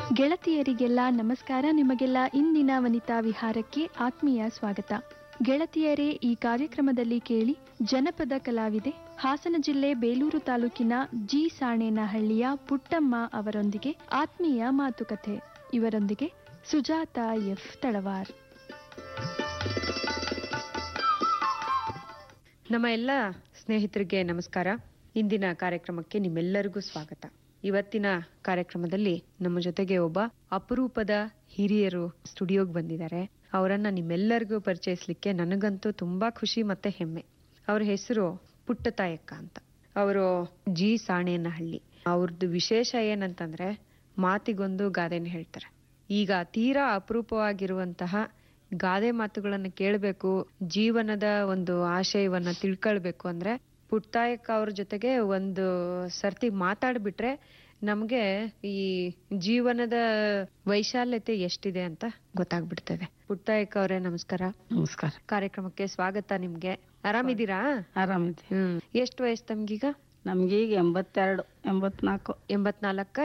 ಗೆಳತಿಯರಿಗೆಲ್ಲ ನಮಸ್ಕಾರ. ನಿಮಗೆಲ್ಲ ಇಂದಿನ ವನಿತಾ ವಿಹಾರಕ್ಕೆ ಆತ್ಮೀಯ ಸ್ವಾಗತ. ಗೆಳತಿಯರೇ, ಈ ಕಾರ್ಯಕ್ರಮದಲ್ಲಿ ಕೇಳಿ ಜನಪದ ಕಲಾವಿದೆ, ಹಾಸನ ಜಿಲ್ಲೆ ಬೇಲೂರು ತಾಲೂಕಿನ ಜಿ ಸಾಣೇನಹಳ್ಳಿಯ ಪುಟ್ಟಮ್ಮ ಅವರೊಂದಿಗೆ ಆತ್ಮೀಯ ಮಾತುಕತೆ. ಇವರೊಂದಿಗೆ ಸುಜಾತ ಎಫ್ ತಳವಾರ್. ನಮ್ಮ ಎಲ್ಲ ಸ್ನೇಹಿತರಿಗೆ ನಮಸ್ಕಾರ. ಇಂದಿನ ಕಾರ್ಯಕ್ರಮಕ್ಕೆ ನಿಮ್ಮೆಲ್ಲರಿಗೂ ಸ್ವಾಗತ. ಇವತ್ತಿನ ಕಾರ್ಯಕ್ರಮದಲ್ಲಿ ನಮ್ಮ ಜೊತೆಗೆ ಒಬ್ಬ ಅಪರೂಪದ ಹಿರಿಯರು ಸ್ಟುಡಿಯೋಗೆ ಬಂದಿದ್ದಾರೆ. ಅವರನ್ನ ನಿಮ್ಮೆಲ್ಲರಿಗೂ ಪರಿಚಯಿಸ್ಲಿಕ್ಕೆ ನನಗಂತೂ ತುಂಬಾ ಖುಷಿ ಮತ್ತೆ ಹೆಮ್ಮೆ. ಅವ್ರ ಹೆಸರು ಪುಟ್ಟತಾಯಕ್ಕ ಅಂತ. ಅವರು ಜಿ ಸಾಣೇನಹಳ್ಳಿ. ಅವ್ರದ್ದು ವಿಶೇಷ ಏನಂತಂದ್ರೆ ಮಾತಿಗೊಂದು ಗಾದೆನ ಹೇಳ್ತಾರೆ. ಈಗ ತೀರಾ ಅಪರೂಪವಾಗಿರುವಂತಹ ಗಾದೆ ಮಾತುಗಳನ್ನ ಕೇಳಬೇಕು, ಜೀವನದ ಒಂದು ಆಶಯವನ್ನ ತಿಳ್ಕೊಳ್ಬೇಕು ಅಂದ್ರೆ ಪುಟ್ಟತಾಯಕ್ಕ ಅವ್ರ ಜೊತೆಗೆ ಒಂದು ಸರ್ತಿ ಮಾತಾಡ್ಬಿಟ್ರೆ ನಮ್ಗೆ ಈ ಜೀವನದ ವೈಶಾಲ್ಯತೆ ಎಷ್ಟಿದೆ ಅಂತ ಗೊತ್ತಾಗ್ಬಿಡ್ತದೆ. ಪುಟ್ಟತಾಯಕ್ಕ ಅವರೇ ನಮಸ್ಕಾರ. ನಮಸ್ಕಾರ. ಕಾರ್ಯಕ್ರಮಕ್ಕೆ ಸ್ವಾಗತ. ನಿಮ್ಗೆ ಆರಾಮಿದ್ದೀರಾ? ಆರಾಮಿದೆ. ಎಷ್ಟು ವಯಸ್ಸು ತಮ್ಗೀಗ? ನಮ್ಗೀಗ 82, 84. 84,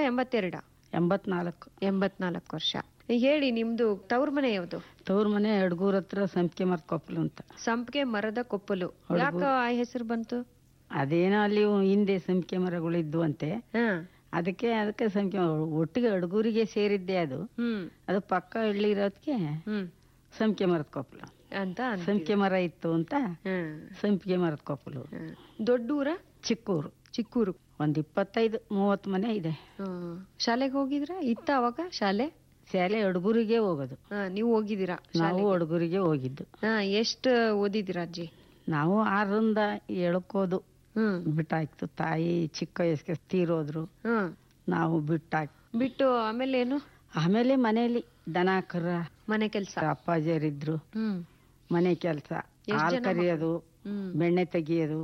82? 84 ವರ್ಷ. ಹೇಳಿ, ನಿಮ್ದು ತವ್ರ ಮನೆ ಯಾವ್ದು? ತವ್ರ ಮನೆ ಅಡ್ಗೂರ್ ಹತ್ರ ಸಂಪಿಗೆ ಮರದ ಕೊಪ್ಪಲು ಅಂತ. ಸಂಪಿಗೆ ಮರದ ಕೊಪ್ಪಲು. ಯಾಕ ಆ ಹೆಸರು ಬಂತು? ಅದೇನೋ ಅಲ್ಲಿ ಹಿಂದೆ ಸಂಪಿಗೆ ಮರಗಳಿದ್ವು ಅಂತೆ. ಅದಕ್ಕೆ ಸಂಪಿಗೆ ಒಟ್ಟಿಗೆ ಅಡ್ಗೂರಿಗೆ ಸೇರಿದ್ದೆ ಅದು. ಅದು ಪಕ್ಕ ಹಳ್ಳಿ ಇರೋದಕ್ಕೆ ಸಂಪಿಗೆ ಮರದ ಕೊಪ್ಪಲು ಅಂತ. ಸಂಪಿಗೆ ಮರ ಇತ್ತು ಅಂತ ಸಂಪಿಗೆ ಮರದ ಕೊಪ್ಪಲು. ದೊಡ್ಡೂರ? ಚಿಕ್ಕೂರು. ಚಿಕ್ಕೂರು. ಒಂದ್ 25-30 ಮನೆ ಇದೆ. ಶಾಲೆಗೆ ಹೋಗಿದ್ರ? ಇತ್ತ ಅವಾಗ ಶಾಲೆ? ಶಾಲೆ ಅಡ್ಗೂರಿಗೆ ಹೋಗೋದು. ನೀವು ಹೋಗಿದ್ದೀರಾ? ನಾವು ಅಡ್ಗೂರಿಗೆ ಹೋಗಿದ್ದು. ಎಷ್ಟು ಓದಿದ್ದೀರಾ ಅಜ್ಜಿ? ನಾವು 6ರಿಂದ 7 ಬಿಟ್ಟಾಯ್ತು. ತಾಯಿ ಚಿಕ್ಕ ವಯಸ್ಸಿಗೆ ತೀರೋದ್ರು. ನಾವು ಬಿಟ್ಟು ಆಮೇಲೆ ಏನು? ಆಮೇಲೆ ಮನೆಯಲ್ಲಿ ದನ ಕರ ಮನೆ ಕೆಲ್ಸ. ಅಪ್ಪಾಜಿಯರಿದ್ರು. ಮನೆ ಕೆಲ್ಸ, ಹಾಲು ಕರಿಯೋದು, ಬೆಣ್ಣೆ ತೆಗಿಯೋದು,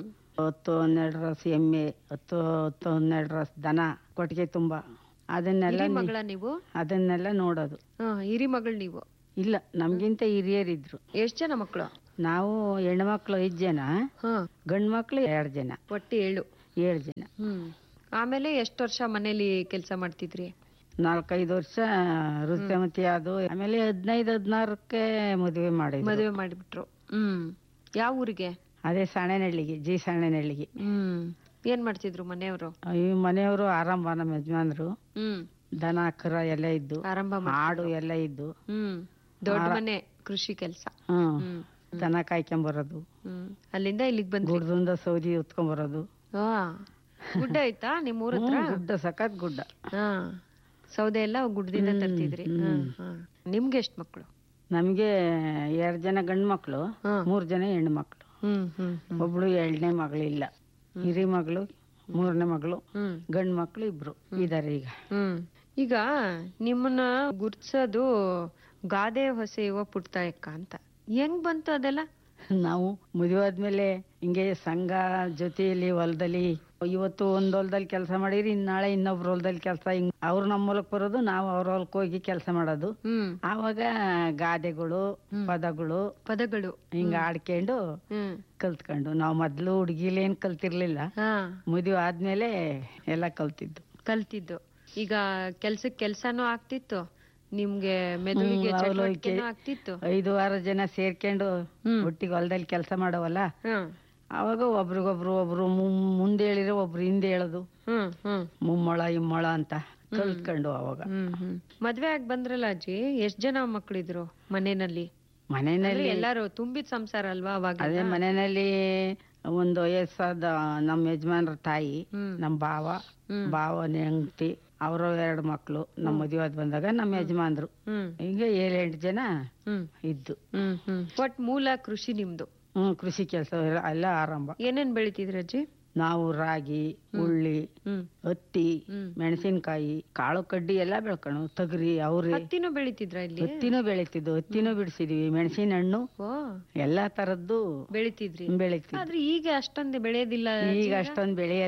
10-12 ರಸ ಎಮ್ಮೆ, 10-12 ರಸ ದನ ಕೊಟ್ಟಿಗೆ ತುಂಬಾ. ಅದನ್ನೆಲ್ಲ ನೋಡೋದು. ಹಿರಿ ಮಗಳು ನೀವು? ಇಲ್ಲ, ನಮ್ಗಿಂತ ಹಿರಿಯರಿದ್ರು. ಎಷ್ಟ್ ಜನ ಮಕ್ಕಳು? ನಾವು ಹೆಣ್ಮಕ್ಳು 5 ಜನ, ಗಂಡ್ ಮಕ್ಳು 2 ಜನ, ಒಟ್ಟು 7 ಜನ. ಆಮೇಲೆ ಎಷ್ಟು ವರ್ಷ ಮನೇಲಿ ಕೆಲ್ಸ ಮಾಡ್ತಿದ್ರಿ? 4-5 ವರ್ಷ ರುಚಿಮತಿ ಅದು. ಆಮೇಲೆ 15-16ಕ್ಕೆ ಮದುವೆ ಮಾಡಿಬಿಟ್ರು. ಯಾವ ಊರಿಗೆ? ಅದೇ ಸಾಣೇನಹಳ್ಳಿಗೆ, ಜಿ ಸಾಣೇನಹಳ್ಳಿಗೆ. ಏನ್ ಮಾಡ್ತಿದ್ರು ಮನೆಯವರು? ಮನೆಯವರು ಆರಂಭ, ನಮ್ಮ ಯಜಮಾನ್ರು ದನ ಕರ ಎಲ್ಲ ಇದ್ದು, ಆಡು ಎಲ್ಲ ಇದ್ದು. ದೊಡ್ಡ ಮನೆ, ಕೃಷಿ ಕೆಲಸ. ದನ ಕಾಯ್ಕೊಂಬರೋದು. ಅಲ್ಲಿಂದ ಇಲ್ಲಿಗೆ ಬಂದು ಗುಡ್ಡದಿಂದ ಸೌದಿ ಉತ್ಕೊಂಬರೋದು. ಗುಡ್ಡ ಆಯ್ತಾ ನಿಮ್ ಊರ ಹತ್ರ? ಗುಡ್ಡ, ಸಖತ್ ಗುಡ್ಡ. ಸೌದೆ ಎಲ್ಲ ಗುಡ್ಡದಿಂದ ತರ್ತಿದ್ರಿ. ನಿಮ್ಗೆ ಎಷ್ಟ್ ಮಕ್ಳು? ನಮ್ಗೆ 2 ಜನ ಗಂಡ್ ಮಕ್ಳು, 3 ಜನ ಹೆಣ್ಣು ಮಕ್ಳು. ಒಬ್ಳು 2ನೇ ಮಗಳಿಲ್ಲ. ಹಿರಿ ಮಗಳು, 3ನೇ ಮಗಳು, ಗಂಡ್ ಮಕ್ಳು 2 ಇದಾರೆ ಈಗ. ಈಗ ನಿಮ್ಮನ್ನ ಗುರ್ಸೋದು ಗಾದೆ ಹೊಸೆಯುವ ಪುಟ್ಟತಾಯಕ್ಕ ಅಂತ ಹೆಂಗ್ ಬಂತು ಅದೆಲ್ಲ? ನಾವು ಮದುವೆ ಆದ್ಮೇಲೆ ಹಿಂಗೆ ಸಂಘ ಜೊತೆಯಲ್ಲಿ ಹೊಲದಲ್ಲಿ, ಇವತ್ತು ಒಂದ್ ಹೊಲದಲ್ಲಿ ಕೆಲಸ ಮಾಡಿರಿ, ನಾಳೆ ಇನ್ನೊಬ್ರ ಹೊಲದಲ್ಲಿ ಕೆಲಸ, ಹಿಂಗ್ ಅವ್ರು ನಮ್ಮ ಹೊಲಕ್ ಬರೋದು, ನಾವು ಅವ್ರ ಹೊಲಕ್ ಹೋಗಿ ಕೆಲಸ ಮಾಡೋದು. ಆವಾಗ ಗಾದೆಗಳು, ಪದಗಳು ಹಿಂಗ ಆಡ್ಕೊಂಡು ಕಲ್ತ್ಕೊಂಡು. ನಾವ್ ಮೊದ್ಲು ಹುಡ್ಗಿಲೇನ್ ಕಲ್ತಿರ್ಲಿಲ್ಲ, ಮದುವೆ ಆದ್ಮೇಲೆ ಎಲ್ಲ ಕಲ್ತಿದ್ದು. ಈಗ ಕೆಲ್ಸನೂ ಆಗ್ತಿತ್ತು ನಿಮ್ಗೆ, ಮೆದುಳಿಗೆ ಚಟುವಟಿಕೆನೂ ಆಗ್ತಿತ್ತು. 5-6 ಜನ ಸೇರ್ಕೊಂಡು ಒಟ್ಟಿಗೆ ಹೊಲದಲ್ಲಿ ಕೆಲಸ ಮಾಡವಲ್ಲ, ಅವಾಗ ಒಬ್ರು ಮುಂದೆ ಹೇಳಿದ್ರೆ ಒಬ್ರು ಹಿಂದೆ ಹೇಳೋದು, ಮುಮ್ಮಳ ಇಮ್ಮಳ ಅಂತ ಕಲ್ತ್ಕೊಂಡು. ಅವಾಗ ಮದ್ವೆ ಆಗಿ ಬಂದ್ರಲ್ಲ ಅಜ್ಜಿ, ಎಷ್ಟ್ ಜನ ಮಕ್ಳಿದ್ರು ಮನೆಯಲ್ಲಿ? ಎಲ್ಲಾರು ತುಂಬಿದ ಸಂಸಾರ ಅಲ್ವಾ ಅವಾಗ? ಅದೇ ಮನೆಯಲ್ಲಿ ಒಂದು ವಯಸ್ಸಾದ ನಮ್ಮ ಯಜಮಾನ್ರ ತಾಯಿ, ನಮ್ ಭಾವನ ಹೆಂಡತಿ, ಅವ್ರ 2 ಮಕ್ಳು, ನಮ್ಮ ಮದುವೆ ಆದ್ ಬಂದಾಗ ನಮ್ಮ ಯಜಮಾನ್ರು, ಹಿಂಗೆ 7-8 ಜನ ಇದ್ದು. ಒಟ್ ಮೂಲ ಕೃಷಿ ನಿಮ್ದು? ಕೃಷಿ ಕೆಲಸ ಎಲ್ಲ ಆರಂಭ. ಏನೇನ್ ಬೆಳಿತಿದ್ರಿ ಅಜ್ಜಿ? ನಾವು ರಾಗಿ, ಉಳ್ಳಿ, ಹತ್ತಿ, ಮೆಣಸಿನಕಾಯಿ, ಕಾಳು ಕಡ್ಡಿ ಎಲ್ಲ ಬೆಳ್ಕೊಂಡು, ತೊಗರಿ, ಅವ್ರಿ. ಹತ್ತಿನೂ ಬೆಳಿತಿದ್ರ ಇಲ್ಲಿ? ಹತ್ತಿನೂ ಬೆಳಿತಿದ್ವು, ಹತ್ತಿನೂ ಬಿಡಿಸಿದ್ವಿ, ಮೆಣಸಿನ ಹಣ್ಣು ಎಲ್ಲಾ ತರದ್ದು ಬೆಳಿತಿದ್ರಿ. ಬೆಳಿತಿದ್ವಿ. ಆದ್ರೆ ಈಗ ಅಷ್ಟೊಂದು ಬೆಳೆಯೋದಿಲ್ಲ. ಈಗ ಅಷ್ಟೊಂದು ಬೆಳೆಯಲ್ಲ.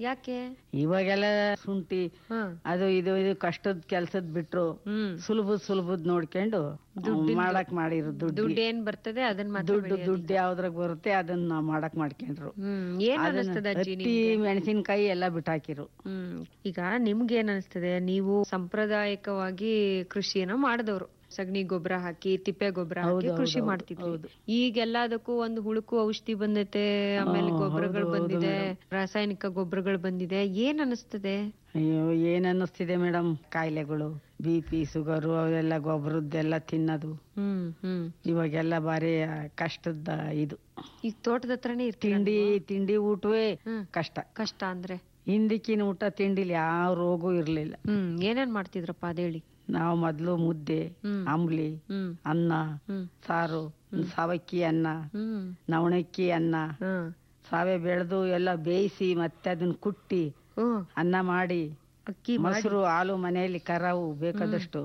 ಯಾಕೆ? ಇವಾಗೆಲ್ಲ ಶುಂಠಿ ಹ. ಅದು ಇದು ಇದು ಕಷ್ಟದ ಕೆಲ್ಸದ್ ಬಿಟ್ರು ಸುಲಭದ್ ನೋಡ್ಕೊಂಡು ಮಾಡಕ್ ಮಾಡಿರು. ದುಡ್ಡು ಏನ್ ಬರ್ತದೆ ಅದನ್ನ ಮಾತ್ರ ದುಡ್ಡು ಯಾವ್ದ್ರಾಗ ಬರುತ್ತೆ ಅದನ್ನ ನಾವ್ ಮಾಡಕ್ ಮಾಡ್ಕೊಂಡ್ರು. ಏನ್ ಅನಿಸ್ತದೆ ಅಜ್ಜಿ ಹತ್ತಿ ಮೆಣಸಿನ್ಕಾಯಿ ಎಲ್ಲ ಬಿಟ್ಟಾಕಿರು. ಈಗ ನಿಮ್ಗೆ ಏನ್ ಅನಿಸ್ತದೆ? ನೀವು ಸಾಂಪ್ರದಾಯಿಕವಾಗಿ ಕೃಷಿಯನ್ನ ಮಾಡಿದವರು, ಸಗಣಿ ಗೊಬ್ಬರ ಹಾಕಿ ತಿಪ್ಪೆ ಗೊಬ್ಬರ ಹಾಕಿ ಕೃಷಿ ಮಾಡ್ತಿದ್ರು. ಈಗೆಲ್ಲದಕ್ಕೂ ಒಂದು ಹುಳುಕು ಔಷಧಿ ಬಂದೈತೆ, ಆಮೇಲೆ ಗೊಬ್ಬರಗಳು ಬಂದಿದೆ, ರಾಸಾಯನಿಕ ಗೊಬ್ಬರಗಳು ಬಂದಿದೆ. ಏನ್ ಅನಿಸ್ತದೆ? ಅಯ್ಯೋ ಏನ್ ಅನ್ನಿಸ್ತಿದೆ ಮೇಡಮ್, ಕಾಯಿಲೆಗಳು BP ಶುಗರು ಅವೆಲ್ಲ ಗೊಬ್ಬರದ್ದೆಲ್ಲ ತಿನ್ನೋದು. ಇವಾಗೆಲ್ಲ ಬಾರಿ ಕಷ್ಟದ ಇದು. ಈಗ ತೋಟದ ಹತ್ರನೇ ಇರ್ತೀವಿ. ತಿಂಡಿ ಊಟವೇ ಕಷ್ಟ ಅಂದ್ರೆ ಹಿಂದಿಕ್ಕಿನ ಊಟ ತಿಂಡಿಲಿ ಯಾವ ರೋಗವೂ ಇರ್ಲಿಲ್ಲ. ಏನೇನ್ ಮಾಡ್ತಿದ್ರಪ್ಪ ಅದೇಳಿ? ನಾವು ಮೊದ್ಲು ಮುದ್ದೆ, ಅಂಬ್ಲಿ, ಅನ್ನ, ಸಾರು, ಸಾವಕ್ಕಿ ಅನ್ನ, ನವಣಕ್ಕಿ ಅನ್ನ, ಸಾವೆ ಬೆಳೆದು ಎಲ್ಲ ಬೇಯಿಸಿ ಮತ್ತೆ ಅದನ್ನ ಕುಟ್ಟಿ ಅನ್ನ ಮಾಡಿ, ಅಕ್ಕಿ ಮೊಸರು ಹಾಲು ಮನೆಯಲ್ಲಿ ಕರಾವು ಬೇಕಾದಷ್ಟು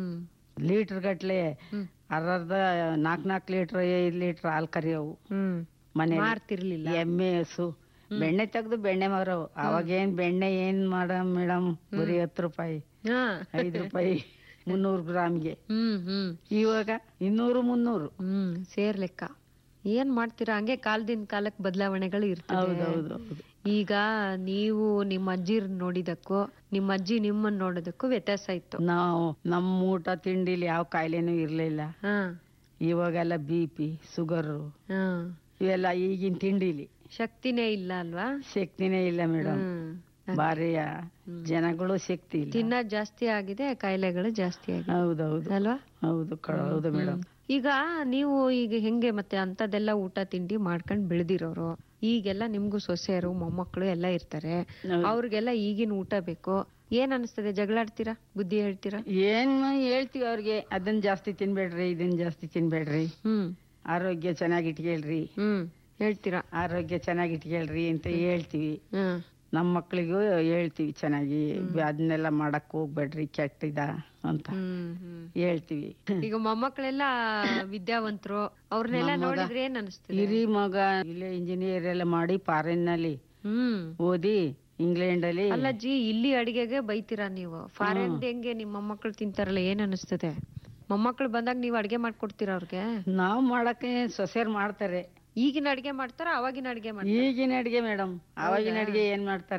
ಲೀಟರ್ ಗಟ್ಲೆ ಅರ್ಧ 4 ಲೀಟರ್ 5 ಲೀಟರ್ ಹಾಲು ಕರಿಯವು ಮಾರ್ತಿರ್ಲಿಲ್ಲ. ಎಮ್ಮೆ ಹಸು ಬೆಣ್ಣೆ ತೆಗ್ದು ಬೆಣ್ಣೆ ಮಾರವು. ಅವಾಗೇನ್ ಬೆಣ್ಣೆ ಏನ್ ಮೇಡಮ್ ಬರೀ 10 ರೂಪಾಯಿ 5 ರೂಪಾಯಿ 300 ಗ್ರಾಮ್ಗೆ. ಇವಾಗ 200-300 ಸೇರ್ ಲೆಕ್ಕ. ಏನ್ ಮಾಡ್ತೀರಾ? ಹಂಗೆ ಕಾಲದಿಂದ ಕಾಲಕ್ಕೆ ಬದಲಾವಣೆಗಳು ಇರ್ತವೆ. ಈಗ ನೀವು ನಿಮ್ಮ ಅಜ್ಜಿ ನೋಡಿದಕ್ಕೂ ನಿಮ್ಮ ಅಜ್ಜಿ ನಿಮ್ಮನ್ನ ನೋಡೋದಕ್ಕೂ ವ್ಯತ್ಯಾಸ ಇತ್ತು. ನಾವು ನಮ್ಮ ಊಟ ತಿಂಡಿಲಿ ಯಾವ ಕಾಯಿಲೆನೂ ಇರ್ಲಿಲ್ಲ. ಇವಾಗೆಲ್ಲ BP ಶುಗರು ಇವೆಲ್ಲ ಈಗಿನ ತಿಂಡಿಲಿ. ಶಕ್ತಿನೇ ಇಲ್ಲ ಅಲ್ವಾ? ಶಕ್ತಿನೇ ಇಲ್ಲ ಮೇಡಮ್. ಬಾರಿ ಜನಗಳು ಶಕ್ತಿ ಇಲ್ಲ. ತಿನ್ನೋದ್ ಜಾಸ್ತಿ ಆಗಿದೆ, ಕಾಯಿಲೆಗಳು ಜಾಸ್ತಿ ಆಗಿದೆ. ಹೌದೌದು ಅಲ್ವಾ? ಹೌದು ಮೇಡಮ್. ಈಗ ನೀವು ಈಗ ಹೆಂಗೆ ಮತ್ತೆ ಅಂತದೆಲ್ಲ ಊಟ ತಿಂಡಿ ಮಾಡ್ಕೊಂಡ್ ಬೆಳೆದಿರೋರು, ಈಗೆಲ್ಲ ನಿಮ್ಗೂ ಸೊಸೆಯರು ಮೊಮ್ಮಕ್ಕಳು ಎಲ್ಲ ಇರ್ತಾರೆ, ಅವ್ರಿಗೆಲ್ಲ ಈಗಿನ ಊಟ ಬೇಕು. ಏನ್ ಅನಿಸ್ತದೆ? ಜಗಳಾಡ್ತೀರಾ? ಬುದ್ಧಿ ಹೇಳ್ತೀರಾ? ಏನ್ ಹೇಳ್ತೀವಿ ಅವ್ರಿಗೆ, ಅದನ್ನ ಜಾಸ್ತಿ ತಿನ್ಬೇಡ್ರಿ, ಇದನ್ನ ಜಾಸ್ತಿ ತಿನ್ಬೇಡ್ರಿ, ಆರೋಗ್ಯ ಚೆನ್ನಾಗಿ ಇಟ್ಕೊಳ್ರಿ ಹೇಳ್ತೀರಾ? ಆರೋಗ್ಯ ಚೆನ್ನಾಗಿ ಇಟ್ಕೊಳ್ರಿ ಅಂತ ಹೇಳ್ತೀವಿ. ನಮ್ಮ ಮಕ್ಳಿಗೂ ಹೇಳ್ತೀವಿ ಚೆನ್ನಾಗಿ, ಅದನ್ನೆಲ್ಲ ಮಾಡಕ್ ಹೋಗ್ಬೇಡ್ರಿ ಕೆಟ್ಟಿದ ಅಂತ ಹೇಳ್ತೀವಿ. ಈಗ ಮೊಮ್ಮಕ್ಕಳೆಲ್ಲ ವಿದ್ಯಾವಂತರು, ಅವ್ರನ್ನೆಲ್ಲ ನೋಡಿದ್ರೆ ಏನ್ ಅನಿಸ್ತದೆ? ಹಿರಿ ಮಗ ಇಲ್ಲೇ ಇಂಜಿನಿಯರ್ ಎಲ್ಲ ಮಾಡಿ ಫಾರಿನ್ ನಲ್ಲಿ ಓದಿ ಇಂಗ್ಲೆಂಡ್ ಅಲ್ಲಿ. ಅಲ್ಲಜ್ಜಿ, ಇಲ್ಲಿ ಅಡಿಗೆಗೆ ಬೈತೀರಾ ನೀವು? ಫಾರಿನ್ ಹೆಂಗೆ ನಿಮ್ಮ ಮೊಮ್ಮಕ್ಕಳು ತಿಂತಾರಲ್ಲ, ಏನ್ ಅನಿಸ್ತದೆ? ಮೊಮ್ಮಕ್ಕಳು ಬಂದಾಗ ನೀವು ಅಡಿಗೆ ಮಾಡ್ಕೊಡ್ತೀರಾ ಅವ್ರಿಗೆ? ನಾವ್ ಮಾಡಕ್ಕೆ ಸೊಸೆಯರ್ ಮಾಡ್ತಾರೆ. ಈಗಿನ ಅಡಿಗೆ ಮಾಡ್ತಾರ? ಅವಾಗಿನ ಅಡಿಗೆ ಮಾಡ್ತಾರ? ಈಗಿನ ಅಡಿಗೆ ಮೇಡಮ್. ಅವಾಗಿನ ಅಡಿಗೆ ಏನ್ ಮಾಡ್ತಾರೆ?